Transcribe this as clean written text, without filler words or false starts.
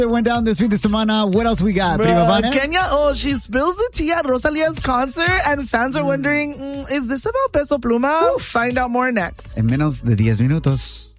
It went down this fin de semana. What else we got, Prima Vana? Kenya, she spills the tea at Rosalia's concert, and fans are wondering, is this about Peso Pluma? Find out more next. En menos de 10 minutos.